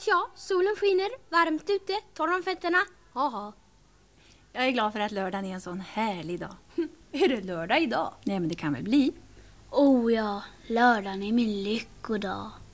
jag. Solen skiner, varmt ute, torr om fötterna. Haha. Jag är glad för att lördagen är en sån härlig dag. Är det lördag idag? Nej, men det kan väl bli. Oh ja, lördagen är min lyckodag.